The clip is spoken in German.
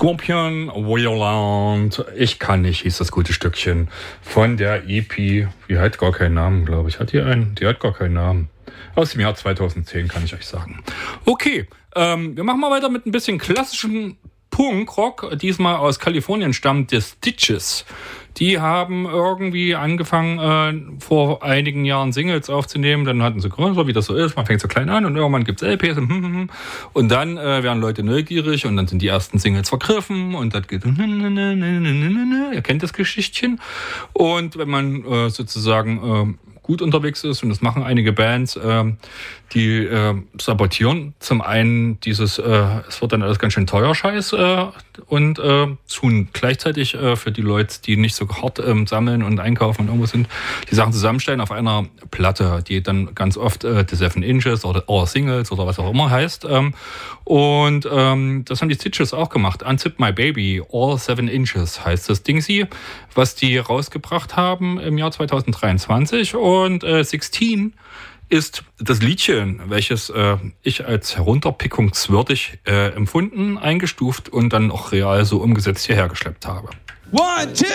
Scorpion, Wayland, ich kann nicht, hieß das gute Stückchen von der EP. Die hat gar keinen Namen, glaube ich. Hat die einen? Die hat gar keinen Namen. Aus dem Jahr 2010 kann ich euch sagen. Okay, wir machen mal weiter mit ein bisschen klassischem Punkrock. Diesmal aus Kalifornien stammt The Stitches. Die haben irgendwie angefangen, vor einigen Jahren Singles aufzunehmen. Dann hatten sie größer, wie das so ist. Man fängt so klein an und irgendwann gibt's LPs. Und dann werden Leute neugierig und dann sind die ersten Singles vergriffen und das geht. Ihr kennt das Geschichtchen. Und wenn man sozusagen gut unterwegs ist, und das machen einige Bands, die sabotieren zum einen dieses, es wird dann alles ganz schön teuer Scheiß und tun gleichzeitig für die Leute, die nicht so hart sammeln und einkaufen und irgendwo sind, die Sachen zusammenstellen auf einer Platte, die dann ganz oft The 7 Inches oder All Singles oder was auch immer heißt. Und das haben die Stitches auch gemacht. Unzip My Baby, All 7 Inches heißt das Dingsy, was die rausgebracht haben im Jahr 2023. Und 16 ist das Liedchen, welches ich als herunterpickungswürdig empfunden, eingestuft und dann auch real so umgesetzt hierher geschleppt habe. 1, 2